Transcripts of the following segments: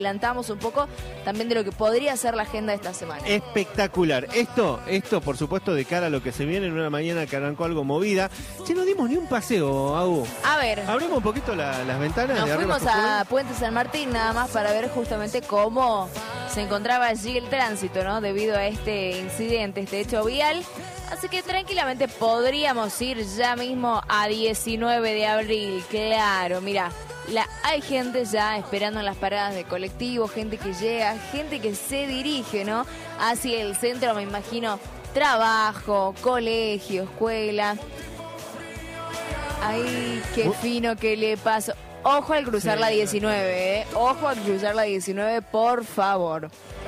adelantamos un poco también de lo que podría ser la agenda de esta semana. Espectacular. Esto, por supuesto, de cara a lo que se viene en una mañana que arrancó algo movida. Che, no dimos ni un paseo, Agu. A ver. Abrimos un poquito las ventanas. Nos de arriba fuimos a Puente San Martín nada más para ver justamente cómo se encontraba allí el tránsito, ¿no? Debido a este incidente, este hecho vial. Así que tranquilamente podríamos ir ya mismo a 19 de abril. Claro, mira. Hay gente ya esperando en las paradas de colectivo, gente que llega, gente que se dirige, ¿no? Hacia el centro, me imagino, trabajo, colegio, escuela. Ay, qué fino que le paso. Ojo al cruzar la 19, ¿eh? Ojo al cruzar la 19, por favor.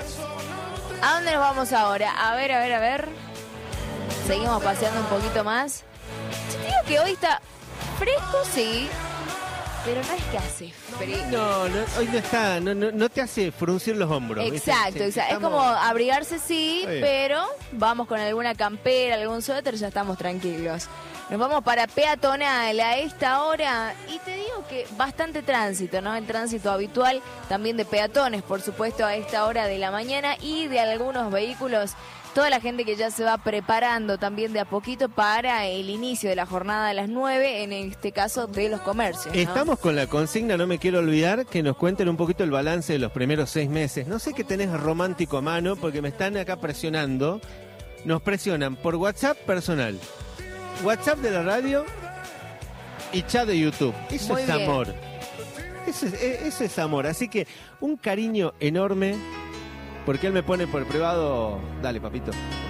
¿A dónde nos vamos ahora? A ver. Seguimos paseando un poquito más. Yo te digo que hoy está fresco, sí. Pero no es que hace frío. No, hoy no está, no te hace fruncir los hombros. Exacto, ¿viste? exacto. Es como abrigarse, sí, pero vamos con alguna campera, algún suéter, ya estamos tranquilos. Nos vamos para peatonal a esta hora y te digo que bastante tránsito, ¿no? El tránsito habitual también de peatones, por supuesto, a esta hora de la mañana y de algunos vehículos. Toda la gente que ya se va preparando también de a poquito para el inicio de la jornada a las 9, en este caso de los comercios, ¿no? Estamos con la consigna, no me quiero olvidar, que nos cuenten un poquito el balance de los primeros 6 meses. No sé qué tenés romántico a mano, porque me están acá presionando. Nos presionan por WhatsApp personal, WhatsApp de la radio y chat de YouTube. Eso es amor. Eso es amor. Así que un cariño enorme. Porque él me pone por privado, dale papito,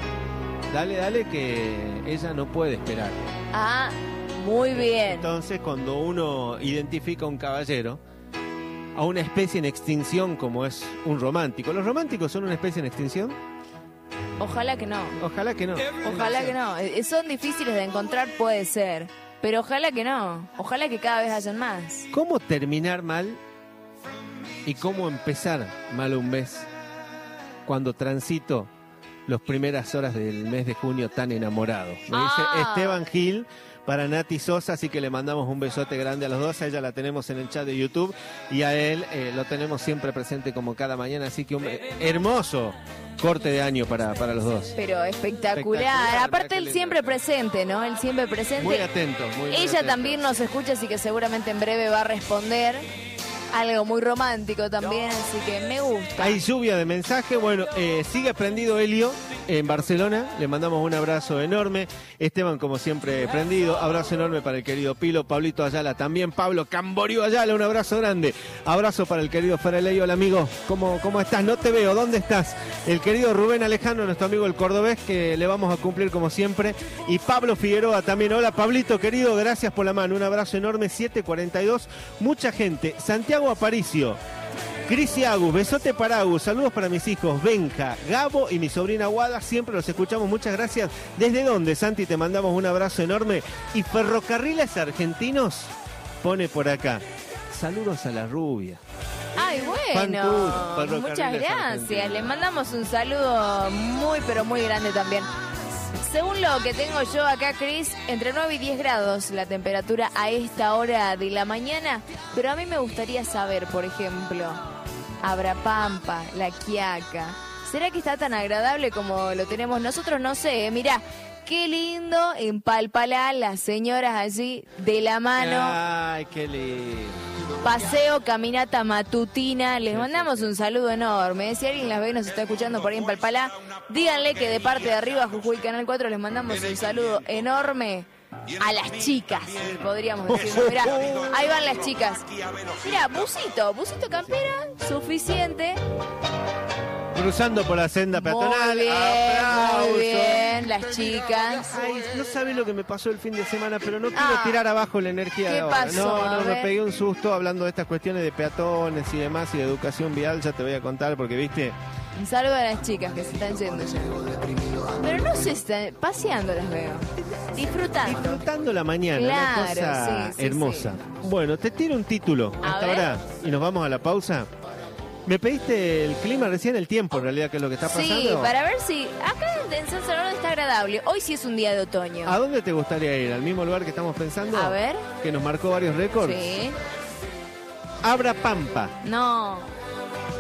dale que ella no puede esperar. Ah, muy bien. Entonces cuando uno identifica a un caballero, a una especie en extinción como es un romántico, ¿los románticos son una especie en extinción? Ojalá que no. Ojalá que no. Ojalá que no. Son difíciles de encontrar, puede ser, pero ojalá que no. Ojalá que cada vez hayan más. ¿Cómo terminar mal y cómo empezar mal un mes? Cuando transito las primeras horas del mes de junio tan enamorado. Me dice Esteban Gil para Nati Sosa, así que le mandamos un besote grande a los dos. A ella la tenemos en el chat de YouTube y a él lo tenemos siempre presente como cada mañana, así que un hermoso corte de año para los dos. Pero espectacular. Aparte él siempre presente, ¿no? Él siempre presente. Muy atento. Ella atento. También nos escucha, así que seguramente en breve va a responder. Algo muy romántico también, así que me gusta. Hay lluvia de mensajes. Bueno, sigue prendido Helio en Barcelona. Le mandamos un abrazo enorme. Esteban, como siempre, prendido. Abrazo enorme para el querido Pilo. Pablito Ayala también. Pablo Camboriú Ayala, un abrazo grande. Abrazo para el querido Fereley. Hola, amigo. ¿Cómo estás? No te veo. ¿Dónde estás? El querido Rubén Alejandro, nuestro amigo el cordobés, que le vamos a cumplir como siempre. Y Pablo Figueroa también. Hola, Pablito, querido. Gracias por la mano. Un abrazo enorme. 7:42. Mucha gente. Santiago Aparicio, Crisi Agus, besote para Agus, saludos para mis hijos Benja, Gabo y mi sobrina Guada, siempre los escuchamos, muchas gracias. ¿Desde dónde, Santi? Te mandamos un abrazo enorme. Y Ferrocarriles Argentinos pone por acá, saludos a la rubia. Ay, bueno, muchas gracias, le mandamos un saludo muy pero muy grande también. Según lo que tengo yo acá, Cris, entre 9 y 10 grados la temperatura a esta hora de la mañana. Pero a mí me gustaría saber, por ejemplo, Abrapampa, La Quiaca. ¿Será que está tan agradable como lo tenemos nosotros? No sé, mirá, qué lindo en Palpalá, las señoras allí de la mano. Ay, qué lindo. Paseo, caminata matutina. Les mandamos un saludo enorme. Si alguien las ve y nos está escuchando por ahí en Palpalá, díganle que de parte de arriba, Jujuy Canal 4, les mandamos un saludo enorme a las chicas, podríamos decir. Mirá, ahí van las chicas. Mirá, busito campera, suficiente. Cruzando por la senda peatonal. Muy bien, las chicas. Ay, no sabes lo que me pasó el fin de semana, pero no quiero tirar abajo la energía de ahora. Pasó? No, me pegué un susto hablando de estas cuestiones de peatones y demás y de educación vial, ya te voy a contar porque, viste... Un saludo a las chicas que se están yendo ya. Pero no se están paseando, las veo. Disfrutando la mañana, claro, una cosa sí, hermosa. Sí. Bueno, te tiro un título hasta ahora y nos vamos a la pausa. Me pediste el clima recién, el tiempo en realidad, que es lo que está pasando. Sí, para ver si... Acá en San Salvador está agradable. Hoy sí es un día de otoño. ¿A dónde te gustaría ir? ¿Al mismo lugar que estamos pensando? A ver. Que nos marcó varios récords. Sí. Abrapampa. No.